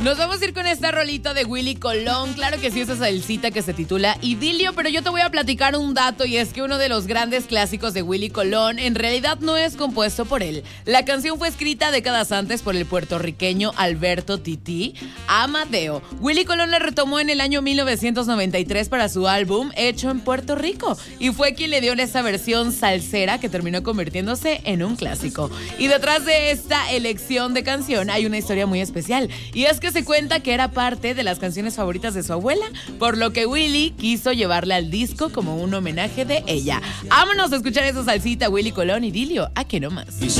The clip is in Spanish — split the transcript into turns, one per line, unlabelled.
Nos vamos a ir con esta rolita de Willy Colón. Claro que sí, esa salsita que se titula Idilio, pero yo te voy a platicar un dato y es que uno de los grandes clásicos de Willy Colón en realidad no es compuesto por él. La canción fue escrita décadas antes por el puertorriqueño Alberto Tití Amadeo. Willy Colón la retomó en el año 1993 para su álbum Hecho en Puerto Rico y fue quien le dio esa versión salsera que terminó convirtiéndose en un clásico. Y detrás de esta elección de canción hay una historia muy especial y es que se cuenta que era parte de las canciones favoritas de su abuela, por lo que Willy quiso llevarla al disco como un homenaje de ella. Vámonos a escuchar esa salsita, Willy Colón, Idilio, ¿a qué nomás?